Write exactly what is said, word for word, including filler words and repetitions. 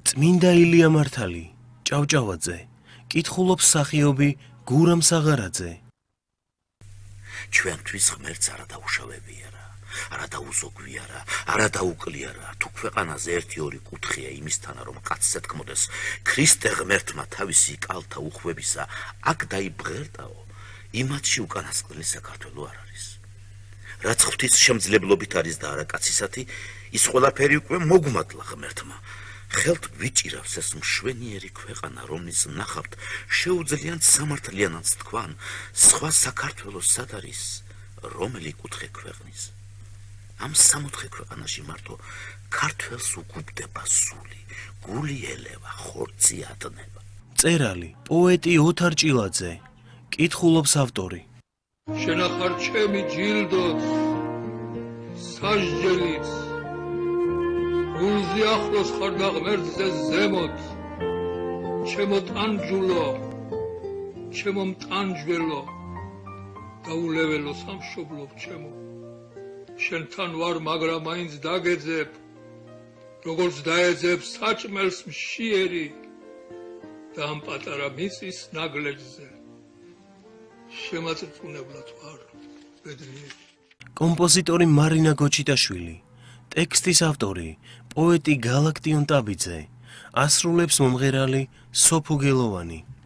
წმინდა ილია მართალი, ჭავჭავაძე, კითხულობს სახიობი გურამ საღარაძე. ჩვენთვის ღმერთს არა დაუშავებიარა, არა დაუზოგვიარა, არა დაუკლიარა, თუ ქვეყანაზე ერთი ორი კუთხეა იმისთანა, რომ კაცზე თქმოდეს, ქრისტე ღმერთმა თავისი კალთა უხვებისა აქ დაიბღერდაო, იმათში უკანასკნელი საქართველო არ არის. რაც ღვთის შემძლებლობით არის და არა კაცისათი, ის ყველაფერი უკვე მოგმადლა ღმერთმა. ხელთ ვიჭირავს ეს მშვენიერი ქვეყანა, რომლის ნახავთ შეუძლიათ სამართლიანად თქვან, სხვა საქართველოს სად არის, რომელი კუთხე ქვეყნის. ამ სამოთხე ქვეყანაში მარტო ქართველს უგუბდება სული, გული ელევა, ხორცი ატნება. მწერალი, პოეტი ოთარ ჭილაძე, კითხულობს ავტორი. შენახარ ჩემი ჯილდოც, სასჯელიც, გულზე ახლოს ხარ და ღმერთზე ზემოთ, ჩემო ტანჯულო, ჩემო მტანჯველო, დაულეველო სამშობლო ჩემო, შენთან ვარ, მაგრამ მაინც დაგეძებ, როგორც დაეძებ საჭმელს მშიერი და ამ პატარა მიწის ნაგლეჯზე. შემაწრწუნებლად ვარ, ბედნიერი. კომპოზიტორი მარინა გოჩიტაშვილი, ტექსტის ავტორი, პოეტი გალაქტიონ ტაბიძე, ასრულებს მომღერალი სოფო გელოვანი.